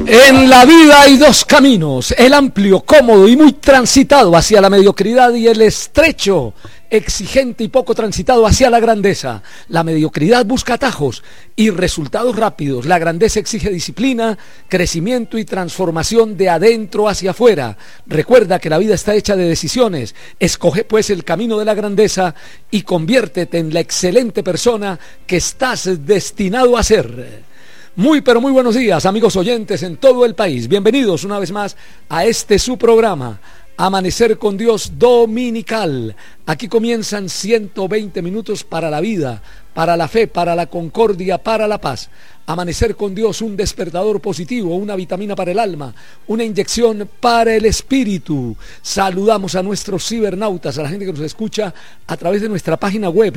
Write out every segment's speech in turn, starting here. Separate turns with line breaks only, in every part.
En la vida hay dos caminos, el amplio, cómodo y muy transitado hacia la mediocridad y el estrecho, exigente y poco transitado hacia la grandeza. La mediocridad busca atajos y resultados rápidos. La grandeza exige disciplina, crecimiento y transformación de adentro hacia afuera. Recuerda que la vida está hecha de decisiones. Escoge pues el camino de la grandeza y conviértete en la excelente persona que estás destinado a ser. Muy pero muy buenos días, amigos oyentes en todo el país. Bienvenidos una vez más a este su programa, Amanecer con Dios Dominical. Aquí comienzan 120 minutos para la vida, para la fe, para la concordia, para la paz. Amanecer con Dios, un despertador positivo, una vitamina para el alma, una inyección para el espíritu. Saludamos a nuestros cibernautas, a la gente que nos escucha a través de nuestra página web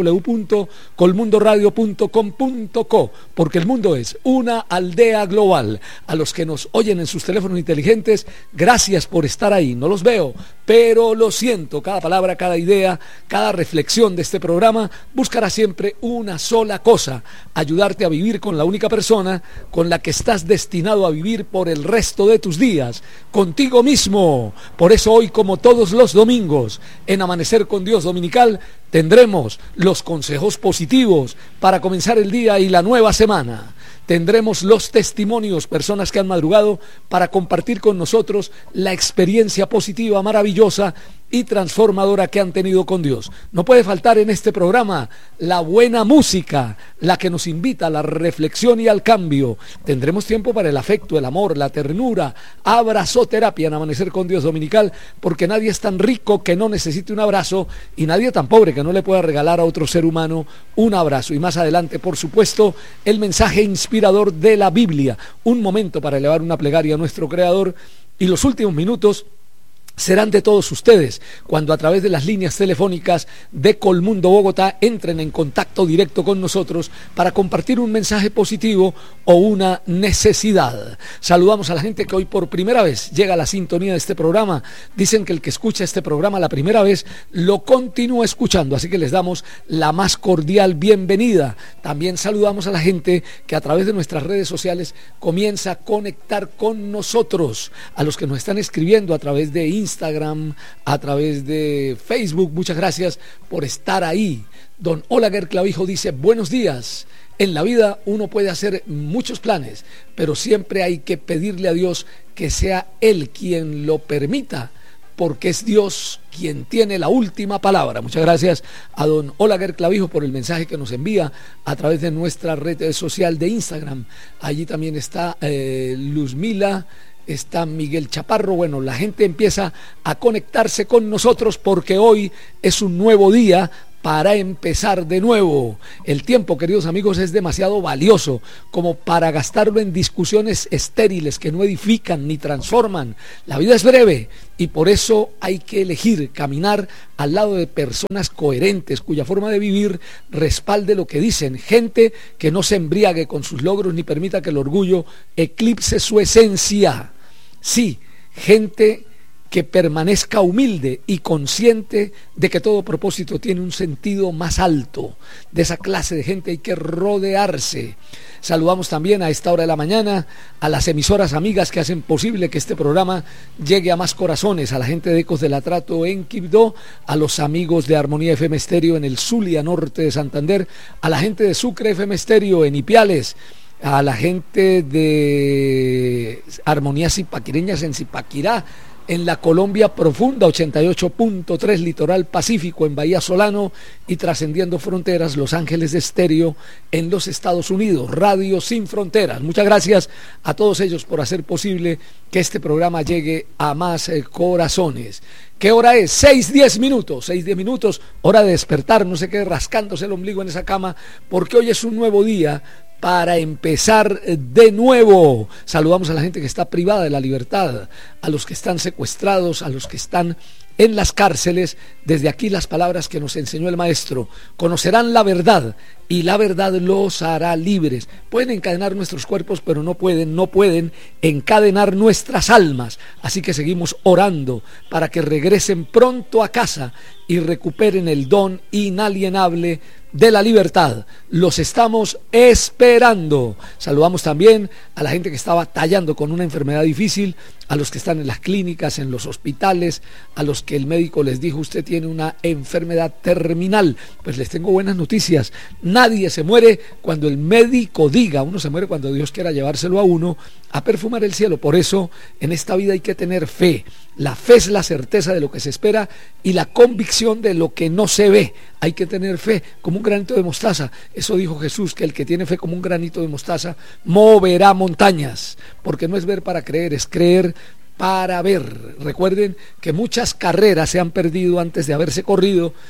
www.colmundoradio.com.co, porque el mundo es una aldea global. A los que nos oyen en sus teléfonos inteligentes, gracias por estar ahí. No los veo, pero lo siento. Cada palabra, cada idea, cada reflexión de este programa buscará siempre una sola cosa: ayudarte a vivir con la única persona con la que estás destinado a vivir por el resto de tus días, contigo mismo. Por eso hoy, como todos los domingos, en Amanecer con Dios Dominical, tendremos los consejos positivos para comenzar el día y la nueva semana. Tendremos los testimonios, personas que han madrugado para compartir con nosotros la experiencia positiva, maravillosa y transformadora que han tenido con Dios. No puede faltar en este programa la buena música, la que nos invita a la reflexión y al cambio. Tendremos tiempo para el afecto, el amor, la ternura, abrazoterapia en Amanecer con Dios Dominical, porque nadie es tan rico que no necesite un abrazo y nadie tan pobre que no le pueda regalar a otro ser humano un abrazo. Y más adelante, por supuesto, el mensaje inspirador de la Biblia, un momento para elevar una plegaria a nuestro Creador, y los últimos minutos serán de todos ustedes, cuando a través de las líneas telefónicas de Colmundo Bogotá entren en contacto directo con nosotros para compartir un mensaje positivo o una necesidad. Saludamos a la gente que hoy por primera vez llega a la sintonía de este programa. Dicen que el que escucha este programa la primera vez lo continúa escuchando, así que les damos la más cordial bienvenida. También saludamos a la gente que a través de nuestras redes sociales comienza a conectar con nosotros, a los que nos están escribiendo a través de Instagram, a través de Facebook. Muchas gracias por estar ahí. Don Olaguer Clavijo dice: buenos días. En la vida uno puede hacer muchos planes, pero siempre hay que pedirle a Dios que sea Él quien lo permita, porque es Dios quien tiene la última palabra. Muchas gracias a don Olaguer Clavijo por el mensaje que nos envía a través de nuestra red social de Instagram. Allí también está Luzmila, está Miguel Chaparro. Bueno, la gente empieza a conectarse con nosotros porque hoy es un nuevo día para empezar de nuevo. El tiempo, queridos amigos, es demasiado valioso como para gastarlo en discusiones estériles que no edifican ni transforman. La vida es breve y por eso hay que elegir caminar al lado de personas coherentes, cuya forma de vivir respalde lo que dicen. Gente que no se embriague con sus logros ni permita que el orgullo eclipse su esencia. Sí, gente que permanezca humilde y consciente de que todo propósito tiene un sentido más alto. De esa clase de gente hay que rodearse. Saludamos también a esta hora de la mañana a las emisoras amigas que hacen posible que este programa llegue a más corazones, a la gente de Ecos del Atrato en Quibdó, a los amigos de Armonía FM Estéreo en el Zulia norte de Santander, a la gente de Sucre FM Estéreo en Ipiales, a la gente de Armonía Zipaquireñas en Zipaquirá, en la Colombia profunda, 88.3 Litoral Pacífico en Bahía Solano, y trascendiendo fronteras, Los Ángeles de Estéreo en los Estados Unidos, Radio Sin Fronteras. Muchas gracias a todos ellos por hacer posible que este programa llegue a más corazones. ¿Qué hora es? 6:10 minutos, 6:10 minutos, hora de despertar. No se quede rascándose el ombligo en esa cama, porque hoy es un nuevo día para empezar de nuevo. Saludamos a la gente que está privada de la libertad, a los que están secuestrados, a los que están en las cárceles. Desde aquí las palabras que nos enseñó el maestro: conocerán la verdad y la verdad los hará libres. Pueden encadenar nuestros cuerpos, pero no pueden encadenar nuestras almas. Así que seguimos orando para que regresen pronto a casa y recuperen el don inalienable de la libertad. Los estamos esperando. Saludamos también a la gente que está batallando con una enfermedad difícil, a los que están en las clínicas, en los hospitales, a los que el médico les dijo usted tiene una enfermedad terminal. Pues les tengo buenas noticias. Nadie se muere cuando el médico diga, uno se muere cuando Dios quiera llevárselo a uno a perfumar el cielo. Por eso en esta vida hay que tener fe. La fe es la certeza de lo que se espera y la convicción de lo que no se ve. Hay que tener fe como un granito de mostaza. Eso dijo Jesús, que el que tiene fe como un granito de mostaza moverá montañas, porque no es ver para creer, es creer para ver. Recuerden que muchas carreras se han perdido antes de haberse corrido